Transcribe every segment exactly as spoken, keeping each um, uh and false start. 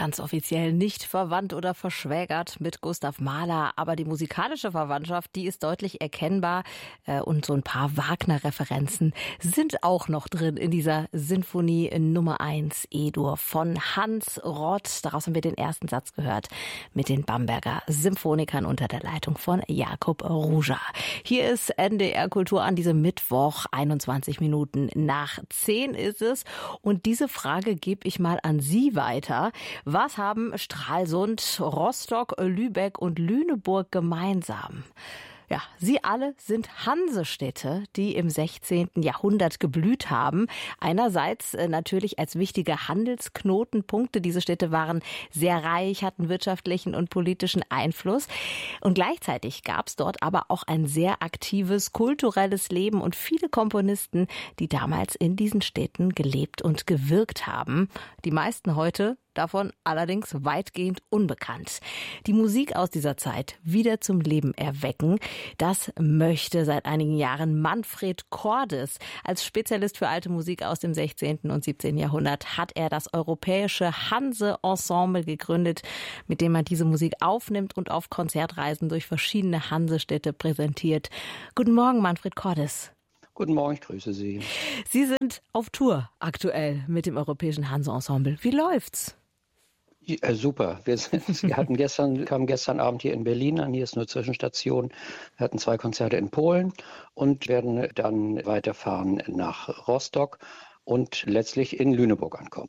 Ganz offiziell nicht verwandt oder verschwägert mit Gustav Mahler, aber die musikalische Verwandtschaft, die ist deutlich erkennbar äh, und so ein paar Wagner-Referenzen sind auch noch drin in dieser Sinfonie Nummer eins E-Dur von Hans Rott. Daraus haben wir den ersten Satz gehört mit den Bamberger Symphonikern unter der Leitung von Jakub Ruja. Hier ist N D R Kultur an diesem Mittwoch, einundzwanzig Minuten nach zehn ist es und diese Frage gebe ich mal an Sie weiter. Was haben Stralsund, Rostock, Lübeck und Lüneburg gemeinsam? Ja, sie alle sind Hansestädte, die im sechzehnten Jahrhundert geblüht haben. Einerseits natürlich als wichtige Handelsknotenpunkte. Diese Städte waren sehr reich, hatten wirtschaftlichen und politischen Einfluss. Und gleichzeitig gab es dort aber auch ein sehr aktives kulturelles Leben und viele Komponisten, die damals in diesen Städten gelebt und gewirkt haben. Die meisten heute davon allerdings weitgehend unbekannt. Die Musik aus dieser Zeit wieder zum Leben erwecken, das möchte seit einigen Jahren Manfred Cordes. Als Spezialist für alte Musik aus dem sechzehnten und siebzehnten Jahrhundert hat er das europäische Hanse-Ensemble gegründet, mit dem er diese Musik aufnimmt und auf Konzertreisen durch verschiedene Hansestädte präsentiert. Guten Morgen, Manfred Cordes. Guten Morgen, ich grüße Sie. Sie sind auf Tour aktuell mit dem europäischen Hanse-Ensemble. Wie läuft's? Ja, super. Wir, sind, wir hatten gestern, kamen gestern Abend hier in Berlin an. Hier ist nur Zwischenstation. Wir hatten zwei Konzerte in Polen und werden dann weiterfahren nach Rostock und letztlich in Lüneburg ankommen.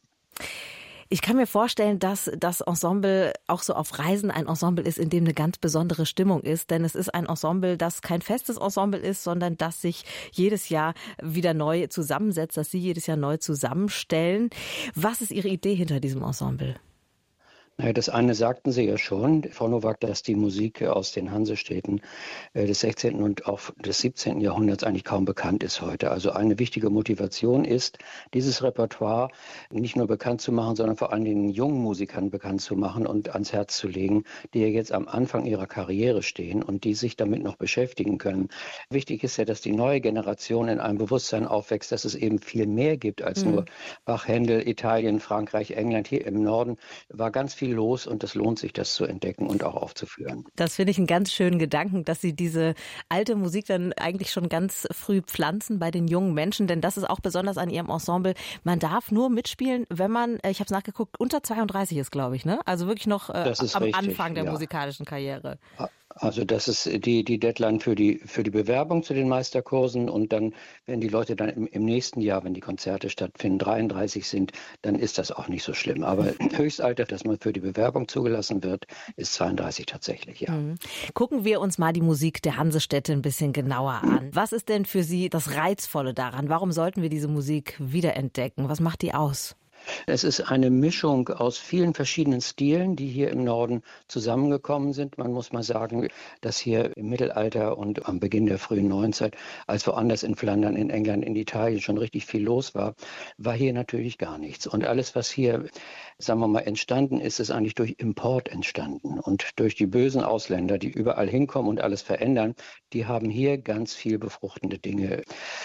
Ich kann mir vorstellen, dass das Ensemble auch so auf Reisen ein Ensemble ist, in dem eine ganz besondere Stimmung ist. Denn es ist ein Ensemble, das kein festes Ensemble ist, sondern das sich jedes Jahr wieder neu zusammensetzt, das Sie jedes Jahr neu zusammenstellen. Was ist Ihre Idee hinter diesem Ensemble? Naja, das eine sagten Sie ja schon, Frau Nowak, dass die Musik aus den Hansestädten des sechzehnten und auch des siebzehnten Jahrhunderts eigentlich kaum bekannt ist heute. Also eine wichtige Motivation ist, dieses Repertoire nicht nur bekannt zu machen, sondern vor allem den jungen Musikern bekannt zu machen und ans Herz zu legen, die ja jetzt am Anfang ihrer Karriere stehen und die sich damit noch beschäftigen können. Wichtig ist ja, dass die neue Generation in einem Bewusstsein aufwächst, dass es eben viel mehr gibt als mhm. nur Bach, Händel, Italien, Frankreich, England. Hier im Norden war ganz viel los und es lohnt sich, das zu entdecken und auch aufzuführen. Das finde ich einen ganz schönen Gedanken, dass Sie diese alte Musik dann eigentlich schon ganz früh pflanzen bei den jungen Menschen, denn das ist auch besonders an Ihrem Ensemble. Man darf nur mitspielen, wenn man, ich habe es nachgeguckt, unter zweiunddreißig ist, glaube ich, ne? Also wirklich noch äh, am richtig, Anfang der ja. musikalischen Karriere. Also das ist die, die Deadline für die, für die Bewerbung zu den Meisterkursen und dann, wenn die Leute dann im, im nächsten Jahr, wenn die Konzerte stattfinden, dreiunddreißig sind, dann ist das auch nicht so schlimm. Aber Höchstalter, dass man für die Bewerbung zugelassen wird, ist zweiunddreißig tatsächlich, ja. Mhm. Gucken wir uns mal die Musik der Hansestädte ein bisschen genauer an. Was ist denn für Sie das Reizvolle daran? Warum sollten wir diese Musik wiederentdecken? Was macht die aus? Es ist eine Mischung aus vielen verschiedenen Stilen, die hier im Norden zusammengekommen sind. Man muss mal sagen, dass hier im Mittelalter und am Beginn der frühen Neuzeit, als woanders in Flandern, in England, in Italien schon richtig viel los war, war hier natürlich gar nichts. Und alles, was hier, sagen wir mal, entstanden ist, ist eigentlich durch Import entstanden. Und durch die bösen Ausländer, die überall hinkommen und alles verändern, die haben hier ganz viel befruchtende Dinge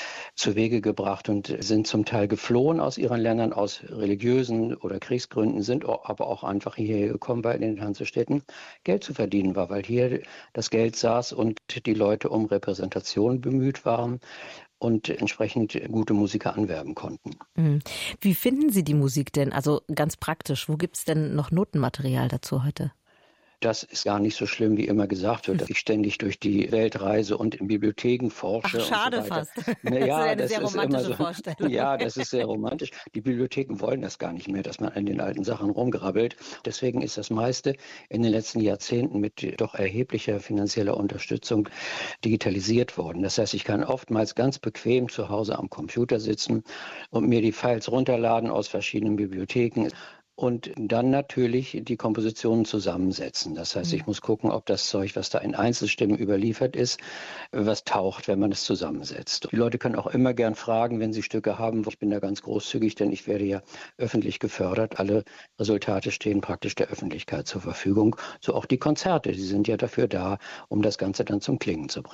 zu Wege gebracht und sind zum Teil geflohen aus ihren Ländern aus religiösen oder Kriegsgründen, sind aber auch einfach hierher gekommen, weil in den Hansestädten Geld zu verdienen war, weil hier das Geld saß und die Leute um Repräsentation bemüht waren und entsprechend gute Musiker anwerben konnten. Wie finden Sie die Musik denn? Also ganz praktisch, wo gibt es denn noch Notenmaterial dazu heute? Das ist gar nicht so schlimm, wie immer gesagt wird, dass ich ständig durch die Welt reise und in Bibliotheken forsche. Ach, schade und so weiter. fast. Naja, das ist eine das sehr romantische ist immer so, Vorstellung. Ja, das ist sehr romantisch. Die Bibliotheken wollen das gar nicht mehr, dass man an den alten Sachen rumgrabbelt. Deswegen ist das meiste in den letzten Jahrzehnten mit doch erheblicher finanzieller Unterstützung digitalisiert worden. Das heißt, ich kann oftmals ganz bequem zu Hause am Computer sitzen und mir die Files runterladen aus verschiedenen Bibliotheken. Und dann natürlich die Kompositionen zusammensetzen. Das heißt, ich muss gucken, ob das Zeug, was da in Einzelstimmen überliefert ist, was taucht, wenn man es zusammensetzt. Die Leute können auch immer gern fragen, wenn sie Stücke haben. Ich bin da ganz großzügig, denn ich werde ja öffentlich gefördert. Alle Resultate stehen praktisch der Öffentlichkeit zur Verfügung. So auch die Konzerte, die sind ja dafür da, um das Ganze dann zum Klingen zu bringen.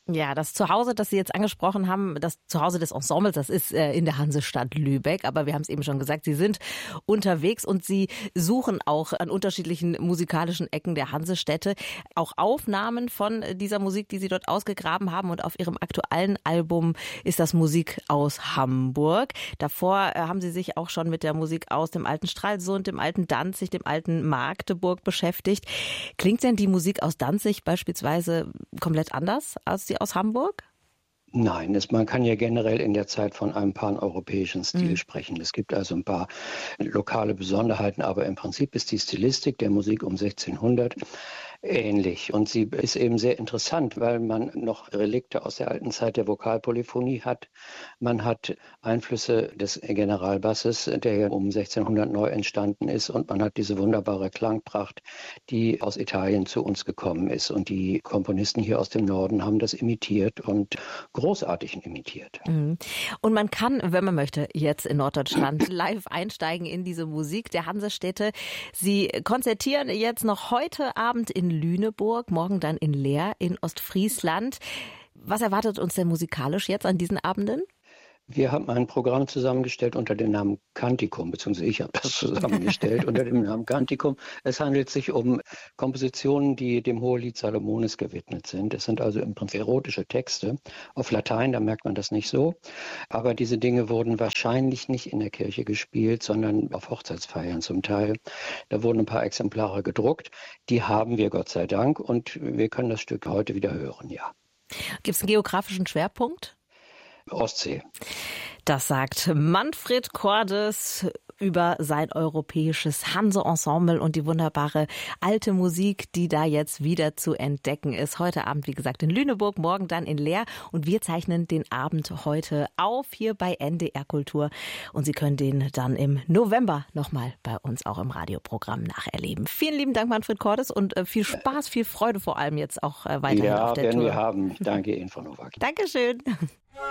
Ja, das Zuhause, das Sie jetzt angesprochen haben, das Zuhause des Ensembles, das ist äh, in der Hansestadt Lübeck. Aber wir haben es eben schon gesagt, Sie sind unterwegs und Sie suchen auch an unterschiedlichen musikalischen Ecken der Hansestädte auch Aufnahmen von dieser Musik, die Sie dort ausgegraben haben. Und auf Ihrem aktuellen Album ist das Musik aus Hamburg. Davor äh, haben Sie sich auch schon mit der Musik aus dem alten Stralsund, dem alten Danzig, dem alten Magdeburg beschäftigt. Klingt denn die Musik aus Danzig beispielsweise komplett anders als die aus Hamburg? Nein, es, man kann ja generell in der Zeit von einem paneuropäischen Stil mhm. sprechen. Es gibt also ein paar lokale Besonderheiten, aber im Prinzip ist die Stilistik der Musik um sechzehnhundert ähnlich. Und sie ist eben sehr interessant, weil man noch Relikte aus der alten Zeit der Vokalpolyphonie hat. Man hat Einflüsse des Generalbasses, der ja um sechzehnhundert neu entstanden ist. Und man hat diese wunderbare Klangpracht, die aus Italien zu uns gekommen ist. Und die Komponisten hier aus dem Norden haben das imitiert und großartig imitiert. Und man kann, wenn man möchte, jetzt in Norddeutschland live einsteigen in diese Musik der Hansestädte. Sie konzertieren jetzt noch heute Abend in Lüneburg, morgen dann in Leer in Ostfriesland. Was erwartet uns denn musikalisch jetzt an diesen Abenden? Wir haben ein Programm zusammengestellt unter dem Namen Canticum, beziehungsweise ich habe das zusammengestellt unter dem Namen Canticum. Es handelt sich um Kompositionen, die dem Hohelied Salomones gewidmet sind. Es sind also im Prinzip erotische Texte auf Latein, da merkt man das nicht so. Aber diese Dinge wurden wahrscheinlich nicht in der Kirche gespielt, sondern auf Hochzeitsfeiern zum Teil. Da wurden ein paar Exemplare gedruckt. Die haben wir, Gott sei Dank, und wir können das Stück heute wieder hören, ja. Gibt es einen geografischen Schwerpunkt? Ostsee. Das sagt Manfred Cordes über sein europäisches Hanse-Ensemble und die wunderbare alte Musik, die da jetzt wieder zu entdecken ist. Heute Abend, wie gesagt, in Lüneburg, morgen dann in Leer. Und wir zeichnen den Abend heute auf hier bei N D R Kultur. Und Sie können den dann im November nochmal bei uns auch im Radioprogramm nacherleben. Vielen lieben Dank, Manfred Cordes, und viel Spaß, viel Freude vor allem jetzt auch weiterhin ja, auf der werden Tour. wir haben. Ich danke Ihnen, Frau Nowak. Dankeschön.